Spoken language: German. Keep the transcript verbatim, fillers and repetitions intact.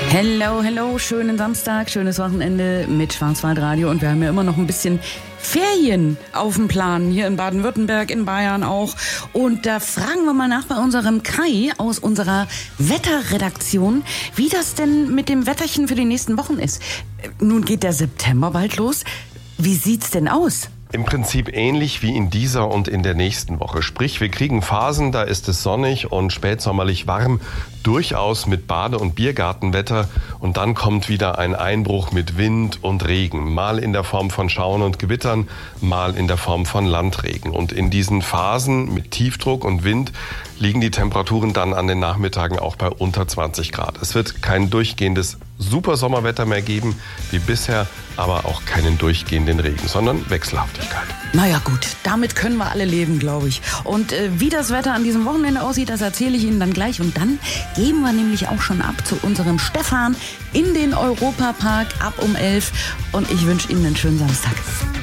Hello, hello, schönen Samstag, schönes Wochenende mit Schwarzwaldradio und wir haben ja immer noch ein bisschen Ferien auf dem Plan, hier in Baden-Württemberg, in Bayern auch. Und da fragen wir mal nach bei unserem Kai aus unserer Wetterredaktion, wie das denn mit dem Wetterchen für die nächsten Wochen ist. Nun geht der September bald los. Wie sieht's denn aus? Im Prinzip ähnlich wie in dieser und in der nächsten Woche. Sprich, wir kriegen Phasen, da ist es sonnig und spätsommerlich warm, durchaus mit Bade- und Biergartenwetter. Und dann kommt wieder ein Einbruch mit Wind und Regen. Mal in der Form von Schauern und Gewittern, mal in der Form von Landregen. Und in diesen Phasen mit Tiefdruck und Wind liegen die Temperaturen dann an den Nachmittagen auch bei unter zwanzig Grad. Es wird kein durchgehendes Super-Sommerwetter mehr geben, wie bisher, aber auch keinen durchgehenden Regen, sondern Wechselhaftigkeit. Naja gut, damit können wir alle leben, glaube ich. Und äh, wie das Wetter an diesem Wochenende aussieht, das erzähle ich Ihnen dann gleich. Und dann gehen wir nämlich auch schon ab zu unserem Stefan in den Europapark ab um elf. Und ich wünsche Ihnen einen schönen Samstag.